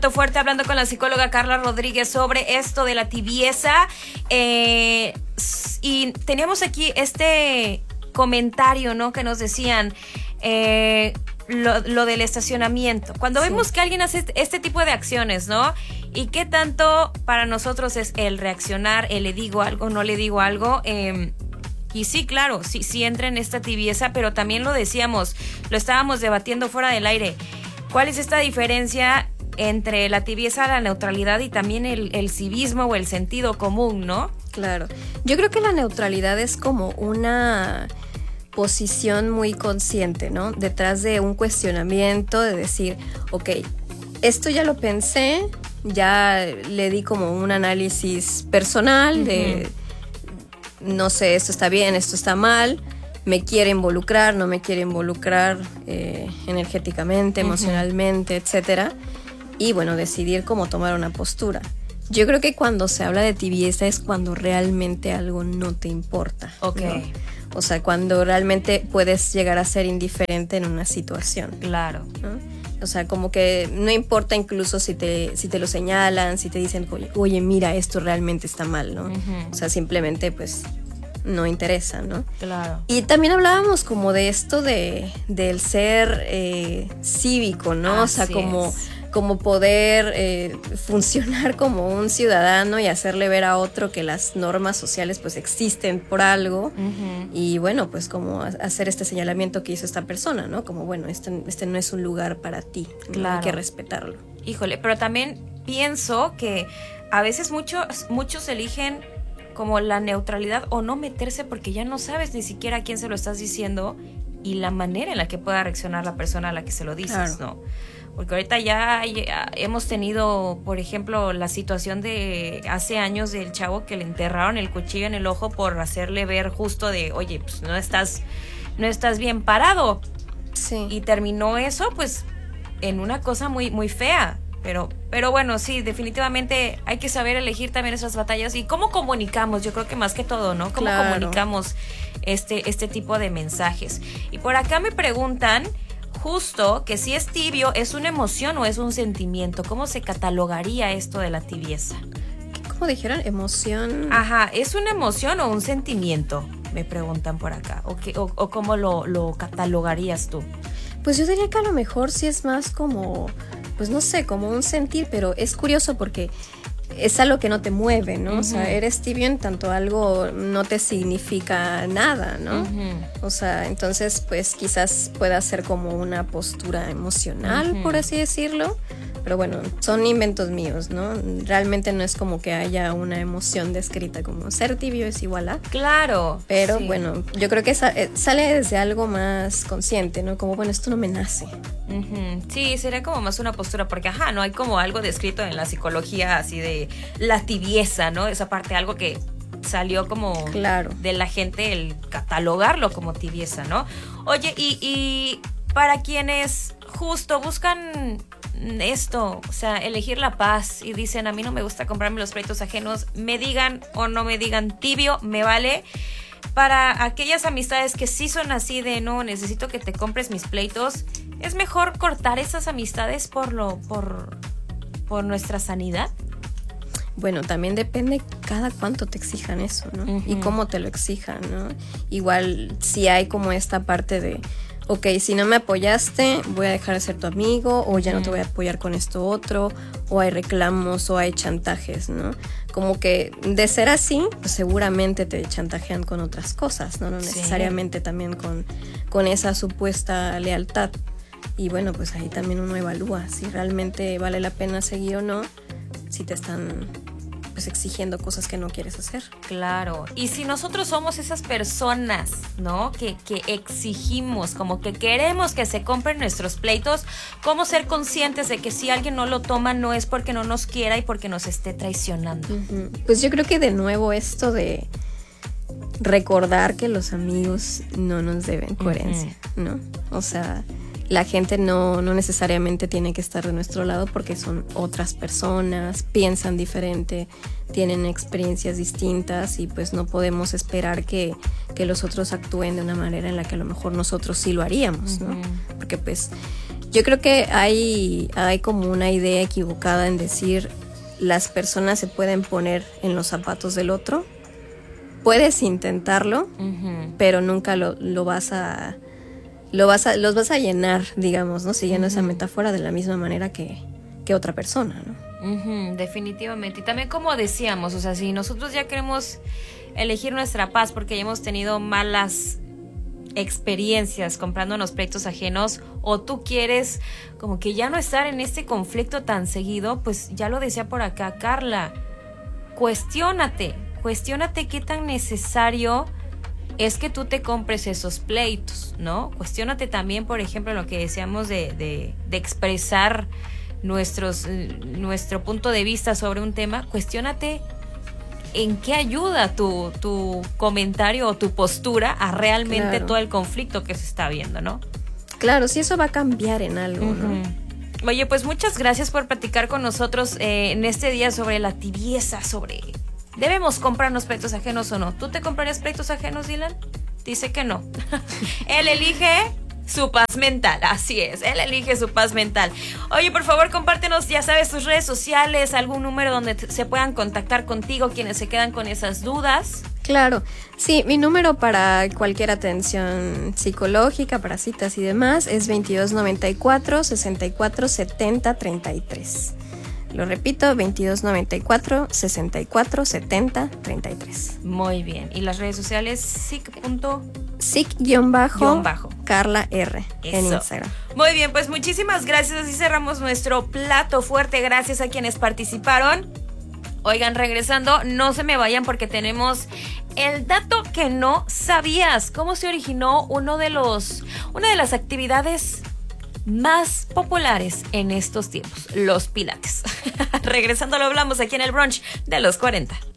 Fuerte hablando con la psicóloga Carla Rodríguez sobre esto de la tibieza. Y teníamos aquí este comentario, ¿no? Que nos decían lo del estacionamiento. Cuando vemos que alguien hace este tipo de acciones, ¿no? Y qué tanto para nosotros es el reaccionar, el le digo algo, no le digo algo. Y sí, claro, sí entra en esta tibieza, pero también lo decíamos, lo estábamos debatiendo fuera del aire. ¿Cuál es esta diferencia entre la tibieza, la neutralidad y también el civismo o el sentido común, ¿no? Claro. Yo creo que la neutralidad es como una posición muy consciente, ¿no? Detrás de un cuestionamiento, de decir, ok, esto ya lo pensé, ya le di como un análisis personal de, no sé, esto está bien, esto está mal, me quiere involucrar, no me quiere involucrar energéticamente, emocionalmente, etcétera. Y bueno, decidir cómo tomar una postura. Yo creo que cuando se habla de tibieza es cuando realmente algo no te importa. Ok. ¿No? O sea, cuando realmente puedes llegar a ser indiferente en una situación. Claro. ¿No? O sea, como que no importa incluso si te lo señalan, si te dicen, oye, mira, esto realmente está mal, ¿no? O sea, simplemente pues no interesa, ¿no? Claro. Y también hablábamos como de esto del ser cívico, ¿no? Así o sea, como poder funcionar como un ciudadano y hacerle ver a otro que las normas sociales pues existen por algo. Y bueno, pues como hacer este señalamiento que hizo esta persona, ¿no? Como bueno, este no es un lugar para ti, ¿no? Claro. Hay que respetarlo. Híjole, pero también pienso que a veces muchos eligen como la neutralidad o no meterse porque ya no sabes ni siquiera a quién se lo estás diciendo y la manera en la que pueda reaccionar la persona a la que se lo dices, claro. ¿no? Porque ahorita ya hemos tenido, por ejemplo, la situación de hace años del chavo que le enterraron el cuchillo en el ojo por hacerle ver justo de, oye, pues no estás bien parado. Sí. Y terminó eso, pues, en una cosa muy, muy fea. Pero bueno, sí, definitivamente hay que saber elegir también esas batallas y cómo comunicamos, yo creo que más que todo, ¿no? Cómo claro. comunicamos este tipo de mensajes. Y por acá me preguntan justo que si es tibio, ¿es una emoción o es un sentimiento? ¿Cómo se catalogaría esto de la tibieza? ¿Cómo dijeron? Emoción. Ajá, ¿es una emoción o un sentimiento? Me preguntan por acá. ¿O cómo lo catalogarías tú? Pues yo diría que a lo mejor sí es más como, pues no sé, como un sentir, pero es curioso porque es algo que no te mueve, ¿no? O sea, eres tibio en tanto algo no te significa nada, ¿no? O sea, entonces pues quizás pueda ser como una postura emocional, por así decirlo. Pero bueno, son inventos míos, ¿no? Realmente no es como que haya una emoción descrita como ser tibio es igual a. Claro. Pero sí. bueno, yo creo que sale desde algo más consciente, ¿no? Como, bueno, esto no me nace. Sí, sería como más una postura, porque no hay como algo descrito en la psicología así de la tibieza, ¿no? Esa parte, algo que salió como claro. de la gente el catalogarlo como tibieza, ¿no? Oye, y para quienes justo buscan esto, o sea, elegir la paz y dicen, a mí no me gusta comprarme los pleitos ajenos, me digan o no me digan tibio, me vale. Para aquellas amistades que sí son así de, no, necesito que te compres mis pleitos, ¿es mejor cortar esas amistades por nuestra sanidad? Bueno, también depende cada cuánto te exijan eso, ¿no? Y cómo te lo exijan, ¿no? Igual si hay como esta parte de, ok, si no me apoyaste, voy a dejar de ser tu amigo, o ya no te voy a apoyar con esto otro, o hay reclamos, o hay chantajes, ¿no? Como que de ser así, pues seguramente te chantajean con otras cosas, ¿no? No necesariamente también con esa supuesta lealtad. Y bueno, pues ahí también uno evalúa si realmente vale la pena seguir o no, si te están pues exigiendo cosas que no quieres hacer. Claro, y si nosotros somos esas personas, ¿no? Que exigimos, como que queremos que se compren nuestros pleitos, ¿cómo ser conscientes de que si alguien no lo toma no es porque no nos quiera y porque nos esté traicionando? Pues yo creo que de nuevo esto de recordar que los amigos no nos deben coherencia, ¿no? O sea, la gente no necesariamente tiene que estar de nuestro lado porque son otras personas, piensan diferente, tienen experiencias distintas y pues no podemos esperar que los otros actúen de una manera en la que a lo mejor nosotros sí lo haríamos, ¿no? Porque pues Yo creo que hay como una idea equivocada en decir las personas se pueden poner en los zapatos del otro. Puedes intentarlo, pero nunca los vas a llenar, digamos, ¿no? Siguiendo esa metáfora de la misma manera que otra persona, ¿no? Definitivamente. Y también como decíamos, o sea, si nosotros ya queremos elegir nuestra paz porque ya hemos tenido malas experiencias comprándonos pleitos ajenos, o tú quieres como que ya no estar en este conflicto tan seguido, pues ya lo decía por acá Carla, cuestiónate qué tan necesario es que tú te compres esos pleitos, ¿no? Cuestiónate también, por ejemplo, lo que decíamos de expresar nuestro punto de vista sobre un tema. Cuestiónate en qué ayuda tu comentario o tu postura a realmente todo el conflicto que se está viendo, ¿no? Claro, si eso va a cambiar en algo, ¿no? Oye, pues muchas gracias por platicar con nosotros en este día sobre la tibieza, sobre ¿debemos comprarnos pleitos ajenos o no? ¿Tú te comprarías pleitos ajenos, Dylan? Dice que no. Él elige su paz mental, así es, él elige su paz mental. Oye, por favor, compártenos, ya sabes, tus redes sociales, algún número donde se puedan contactar contigo quienes se quedan con esas dudas. Claro, sí, mi número para cualquier atención psicológica, para citas y demás, es 2294 64 70 33. Lo repito, 2294 64 70 33. Muy bien. ¿Y las redes sociales? Carla R en Instagram. Muy bien, pues muchísimas gracias. Así cerramos nuestro plato fuerte. Gracias a quienes participaron. Oigan, regresando, no se me vayan porque tenemos el dato que no sabías. ¿Cómo se originó una de las actividades más populares en estos tiempos? Los pilates. Regresando lo hablamos aquí en el brunch de los 40.